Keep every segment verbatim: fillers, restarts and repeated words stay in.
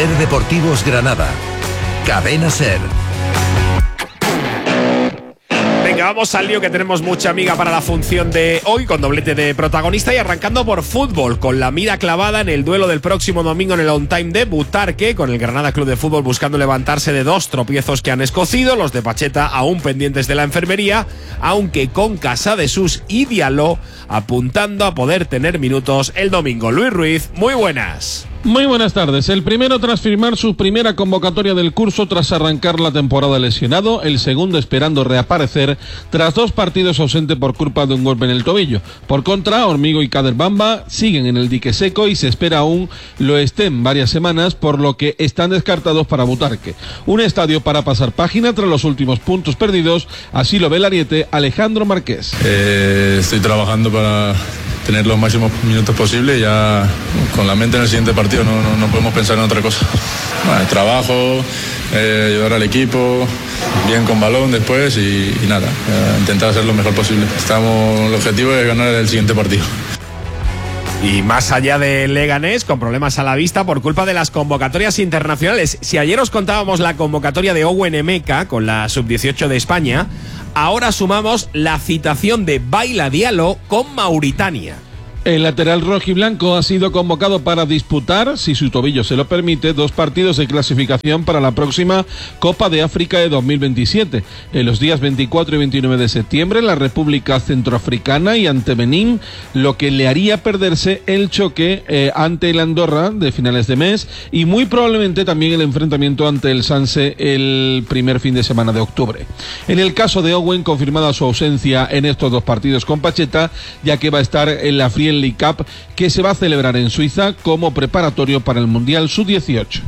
Ser Deportivos Granada. Cadena Ser. Venga, vamos al lío, que tenemos mucha amiga para la función de hoy, con doblete de protagonista y arrancando por fútbol, con la mira clavada en el duelo del próximo domingo en el On Time de Butarque, con el Granada Club de Fútbol buscando levantarse de dos tropiezos que han escocido, los de Pacheta aún pendientes de la enfermería, aunque con Casadesús y Diallo apuntando a poder tener minutos el domingo. Luis Ruiz, muy buenas. Muy buenas tardes. El primero tras firmar su primera convocatoria del curso tras arrancar la temporada lesionado, el segundo esperando reaparecer tras dos partidos ausente por culpa de un golpe en el tobillo. Por contra, Hormigo y Kader Bamba siguen en el dique seco y se espera aún lo estén varias semanas, por lo que están descartados para Butarque. Un estadio para pasar página tras los últimos puntos perdidos, así lo ve el ariete Alejandro Marqués. Eh, estoy trabajando para tener los máximos minutos posibles, ya con la mente en el siguiente partido, no, no, no podemos pensar en otra cosa. Bueno, trabajo, eh, ayudar al equipo, bien con balón después y, y nada, eh, intentar hacer lo mejor posible. Estamos, el objetivo es ganar el siguiente partido. Y más allá de Leganés, con problemas a la vista por culpa de las convocatorias internacionales. Si ayer os contábamos la convocatoria de Owen Emeka con la sub dieciocho de España, ahora sumamos la citación de Baila Diallo con Mauritania. El lateral rojiblanco ha sido convocado para disputar, si su tobillo se lo permite, dos partidos de clasificación para la próxima Copa de África de dos mil veintisiete. En los días veinticuatro y veintinueve de septiembre, en la República Centroafricana y ante Benín, lo que le haría perderse el choque eh, ante el Andorra de finales de mes y muy probablemente también el enfrentamiento ante el Sanse el primer fin de semana de octubre. En el caso de Owen, confirmada su ausencia en estos dos partidos con Pacheta, ya que va a estar en la Friendly Cup que se va a celebrar en Suiza como preparatorio para el Mundial sub dieciocho.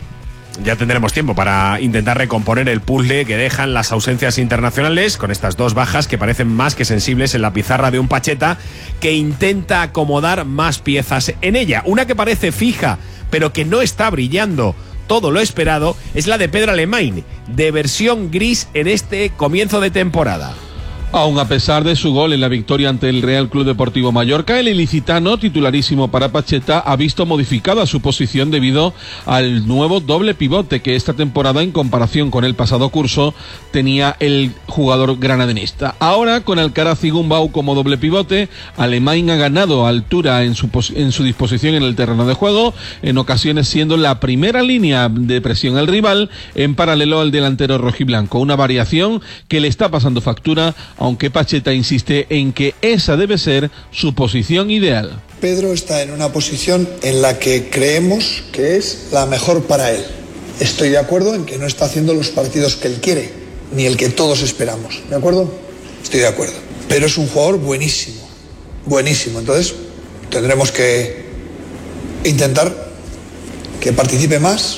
Ya tendremos tiempo para intentar recomponer el puzzle que dejan las ausencias internacionales con estas dos bajas que parecen más que sensibles en la pizarra de un Pacheta que intenta acomodar más piezas en ella. Una que parece fija pero que no está brillando todo lo esperado es la de Pedro Alemany, de versión gris en este comienzo de temporada. Aún a pesar de su gol en la victoria ante el Real Club Deportivo Mallorca, el ilicitano, titularísimo para Pacheta, ha visto modificada su posición debido al nuevo doble pivote que esta temporada, en comparación con el pasado curso, tenía el jugador granadinista. Ahora, con Alcaraz y Gumbau como doble pivote, Alemany ha ganado altura en su, en su disposición en el terreno de juego, en ocasiones siendo la primera línea de presión al rival, en paralelo al delantero rojiblanco. Una variación que le está pasando factura, aunque Pacheta insiste en que esa debe ser su posición ideal. Pedro está en una posición en la que creemos que es la mejor para él. Estoy de acuerdo en que no está haciendo los partidos que él quiere, ni el que todos esperamos. ¿De acuerdo? Estoy de acuerdo. Pero es un jugador buenísimo, buenísimo. Entonces tendremos que intentar que participe más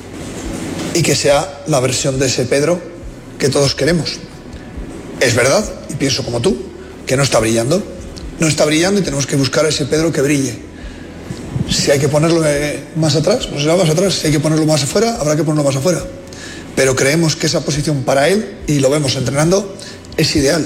y que sea la versión de ese Pedro que todos queremos. Es verdad, y pienso como tú, que no está brillando. No está brillando y tenemos que buscar a ese Pedro que brille. Si hay que ponerlo más atrás, pues será más atrás. Si hay que ponerlo más afuera, habrá que ponerlo más afuera. Pero creemos que esa posición para él, y lo vemos entrenando, es ideal.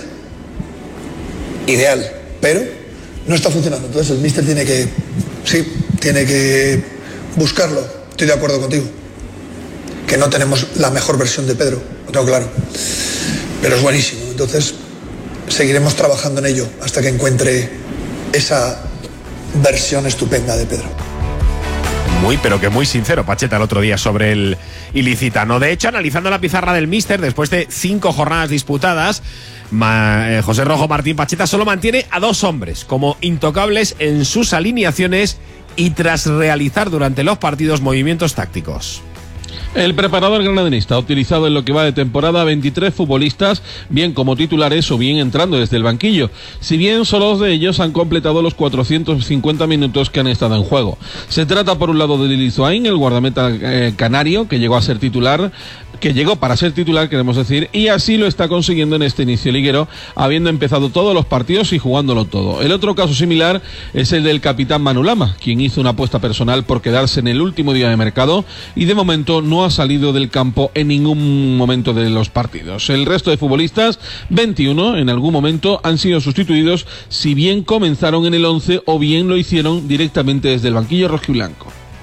Ideal. Pero no está funcionando. Entonces el míster tiene que, sí, tiene que buscarlo. Estoy de acuerdo contigo. Que no tenemos la mejor versión de Pedro, lo tengo claro. Pero es buenísimo, entonces seguiremos trabajando en ello hasta que encuentre esa versión estupenda de Pedro. Muy, pero que muy sincero Pacheta el otro día sobre el ilicitano. De hecho, analizando la pizarra del míster, después de cinco jornadas disputadas, Ma, eh, José Rojo Martín Pacheta solo mantiene a dos hombres como intocables en sus alineaciones y tras realizar durante los partidos movimientos tácticos. El preparador granadinista ha utilizado en lo que va de temporada veintitrés futbolistas, bien como titulares o bien entrando desde el banquillo, si bien solo dos de ellos han completado los cuatrocientos cincuenta minutos que han estado en juego. Se trata por un lado de Lili Zuain, el guardameta eh, canario, que llegó a ser titular, que llegó para ser titular, queremos decir, y así lo está consiguiendo en este inicio liguero, habiendo empezado todos los partidos y jugándolo todo. El otro caso similar es el del capitán Manu Lama, quien hizo una apuesta personal por quedarse en el último día de mercado y de momento no ha salido del campo en ningún momento de los partidos. El resto de futbolistas, veintiuno, en algún momento han sido sustituidos, si bien comenzaron en el once o bien lo hicieron directamente desde el banquillo rojiblanco.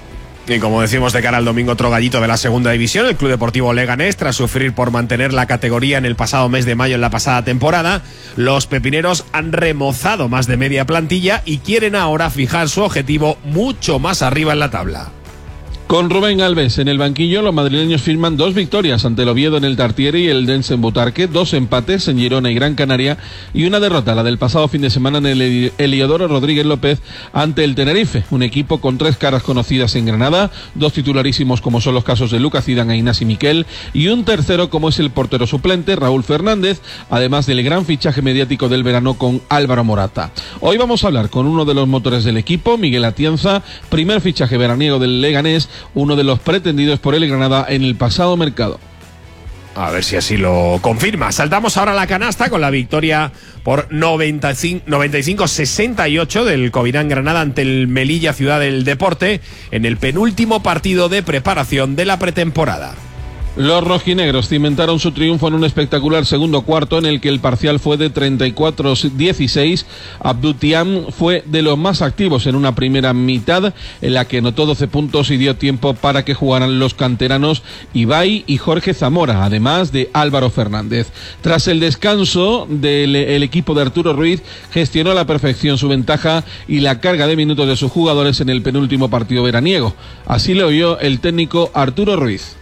Y como decimos, de cara al domingo, otro gallito de la segunda división, el Club Deportivo Leganés, tras sufrir por mantener la categoría en el pasado mes de mayo en la pasada temporada, los pepineros han remozado más de media plantilla y quieren ahora fijar su objetivo mucho más arriba en la tabla. Con Rubén Alves en el banquillo, los madrileños firman dos victorias ante el Oviedo en el Tartiere y el Dense en Butarque, dos empates en Girona y Gran Canaria y una derrota, la del pasado fin de semana en el Heliodoro Rodríguez López ante el Tenerife, un equipo con tres caras conocidas en Granada, dos titularísimos como son los casos de Lucas Zidane e Ignasi Miquel y un tercero como es el portero suplente Raúl Fernández, además del gran fichaje mediático del verano con Álvaro Morata. Hoy vamos a hablar con uno de los motores del equipo, Miguel Atienza, primer fichaje veraniego del Leganés, uno de los pretendidos por el Granada en el pasado mercado. A ver si así lo confirma. Saltamos ahora a la canasta con la victoria por noventa y cinco a sesenta y ocho del Covirán Granada ante el Melilla Ciudad del Deporte en el penúltimo partido de preparación de la pretemporada. Los rojinegros cimentaron su triunfo en un espectacular segundo cuarto en el que el parcial fue de treinta y cuatro a dieciséis. Abdutiam fue de los más activos en una primera mitad en la que anotó doce puntos y dio tiempo para que jugaran los canteranos Ibai y Jorge Zamora, además de Álvaro Fernández. Tras el descanso del el equipo de Arturo Ruiz, gestionó a la perfección su ventaja y la carga de minutos de sus jugadores en el penúltimo partido veraniego. Así lo oyó el técnico Arturo Ruiz.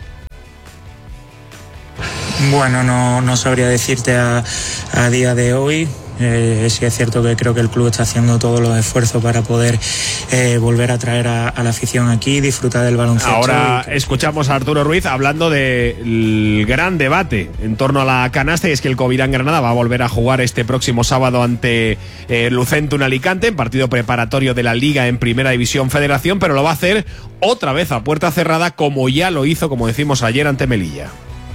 Bueno, no, no sabría decirte a, a día de hoy. Eh, sí es cierto que creo que el club está haciendo todos los esfuerzos para poder eh, volver a traer a, a la afición aquí, disfrutar del baloncesto. Ahora y... escuchamos a Arturo Ruiz hablando del gran debate en torno a la canasta, y es que el Covirán Granada va a volver a jugar este próximo sábado ante eh, Lucentum Alicante en partido preparatorio de la Liga en Primera División Federación, pero lo va a hacer otra vez a puerta cerrada, como ya lo hizo, como decimos ayer, ante Melilla.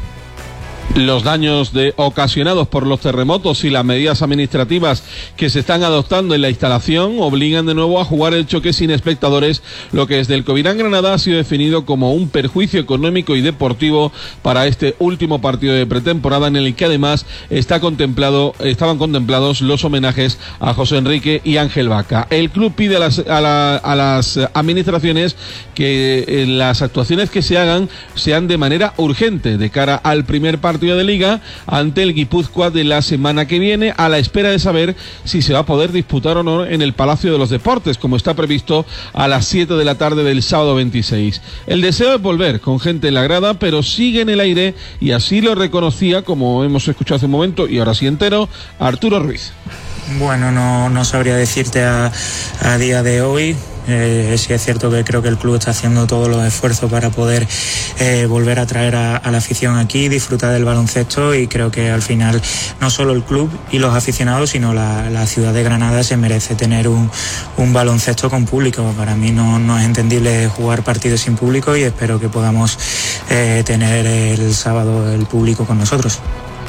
Los daños de, ocasionados por los terremotos y las medidas administrativas que se están adoptando en la instalación obligan de nuevo a jugar el choque sin espectadores, lo que desde el Covirán Granada ha sido definido como un perjuicio económico y deportivo para este último partido de pretemporada, en el que además está contemplado, estaban contemplados los homenajes a José Enrique y Ángel Vaca. El club pide a las, a la, a las administraciones que eh, las actuaciones que se hagan sean de manera urgente de cara al primer partido de Liga ante el Guipúzcoa de la semana que viene, a la espera de saber si se va a poder disputar o no en el Palacio de los Deportes, como está previsto a las siete de la tarde del sábado veintiséis. El deseo es volver con gente en la grada, pero sigue en el aire, y así lo reconocía, como hemos escuchado hace un momento y ahora sí entero, Arturo Ruiz. Bueno, no, no sabría decirte a, a día de hoy. Eh, sí es cierto que creo que el club está haciendo todos los esfuerzos para poder eh, volver a traer a, a la afición aquí, disfrutar del baloncesto, y creo que al final no solo el club y los aficionados, sino la, la ciudad de Granada se merece tener un, un baloncesto con público. Para mí no, no es entendible jugar partidos sin público, y espero que podamos eh, tener el sábado el público con nosotros.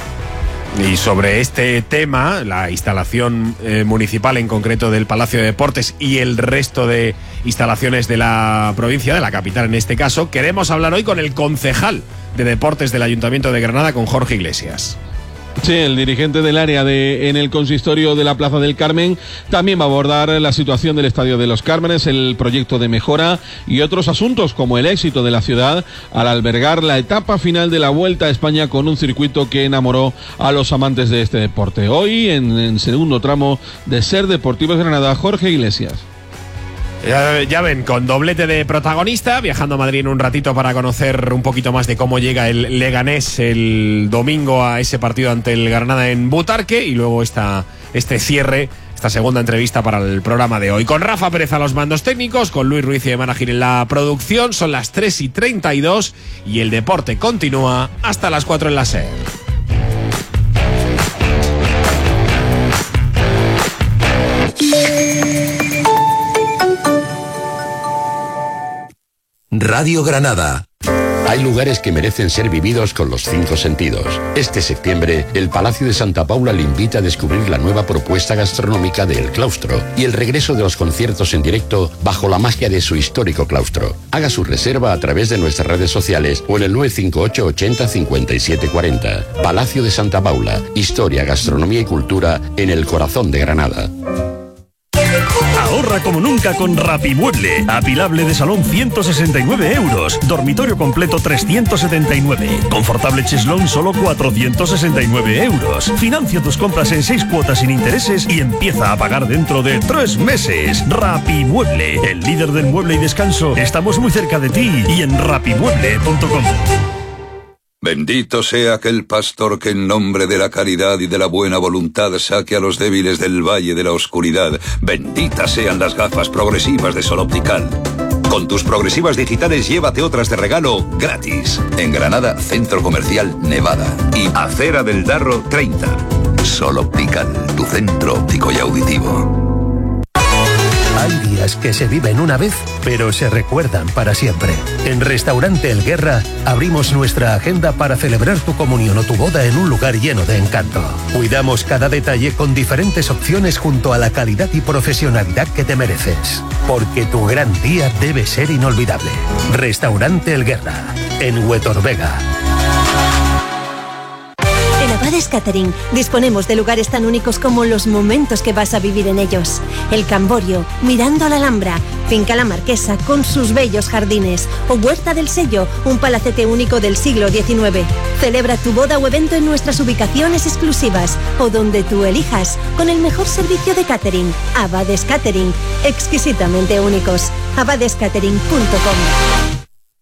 Y sobre este tema, la instalación eh, municipal, en concreto del Palacio de Deportes, y el resto de instalaciones de la provincia, de la capital en este caso, queremos hablar hoy con el concejal de Deportes del Ayuntamiento de Granada, con Jorge Iglesias. Sí, el dirigente del área de en el consistorio de la Plaza del Carmen también va a abordar la situación del Estadio de los Cármenes, el proyecto de mejora y otros asuntos, como el éxito de la ciudad al albergar la etapa final de la Vuelta a España, con un circuito que enamoró a los amantes de este deporte. Hoy, en el segundo tramo de Ser Deportivos Granada, Jorge Iglesias. Ya, ya ven, con doblete de protagonista, viajando a Madrid en un ratito para conocer un poquito más de cómo llega el Leganés el domingo a ese partido ante el Granada en Butarque, y luego esta, este cierre, esta segunda entrevista para el programa de hoy. Con Rafa Pérez a los mandos técnicos, con Luis Ruiz y Emana Gil en la producción. Son las tres y treinta y dos y el deporte continúa hasta las cuatro en la SER. Radio Granada. Hay lugares que merecen ser vividos con los cinco sentidos. Este septiembre, el Palacio de Santa Paula le invita a descubrir la nueva propuesta gastronómica de El Claustro y el regreso de los conciertos en directo bajo la magia de su histórico claustro. Haga su reserva a través de nuestras redes sociales o en el nueve cinco ocho ochenta cincuenta y siete cuarenta. Palacio de Santa Paula, historia, gastronomía y cultura en el corazón de Granada. Ahorra como nunca con Rapimueble. Apilable de salón ciento sesenta y nueve euros. Dormitorio completo trescientos setenta y nueve. Confortable cheslón solo cuatrocientos sesenta y nueve euros. Financia tus compras en seis cuotas sin intereses y empieza a pagar dentro de tres meses. Rapimueble, el líder del mueble y descanso. Estamos muy cerca de ti y en rapimueble punto com. Bendito sea aquel pastor que en nombre de la caridad y de la buena voluntad saque a los débiles del valle de la oscuridad. Benditas sean las gafas progresivas de Sol Optical. Con tus progresivas digitales llévate otras de regalo gratis. En Granada, Centro Comercial Nevada. Y Acera del Darro treinta. Sol Optical, tu centro óptico y auditivo. Hay días que se viven una vez, pero se recuerdan para siempre. En Restaurante El Guerra abrimos nuestra agenda para celebrar tu comunión o tu boda en un lugar lleno de encanto. Cuidamos cada detalle con diferentes opciones junto a la calidad y profesionalidad que te mereces. Porque tu gran día debe ser inolvidable. Restaurante El Guerra, en Huetor Vega. En Abades Catering disponemos de lugares tan únicos como los momentos que vas a vivir en ellos. El Camborio, mirando a la Alhambra, Finca La Marquesa con sus bellos jardines o Huerta del Sello, un palacete único del siglo diecinueve. Celebra tu boda o evento en nuestras ubicaciones exclusivas o donde tú elijas con el mejor servicio de catering. Abades Catering, exquisitamente únicos. abades catering punto com.